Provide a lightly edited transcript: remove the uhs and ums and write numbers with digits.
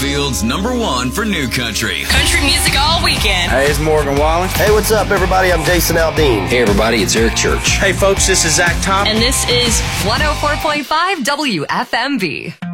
Bakersfield's #1 for new country. Country music all weekend. Hey, it's Morgan Wallen. Hey, what's up, everybody? I'm Jason Aldean. Hey, everybody, it's Eric Church. Hey, folks, this is Zach Thompson. And this is 104.5 WFMV.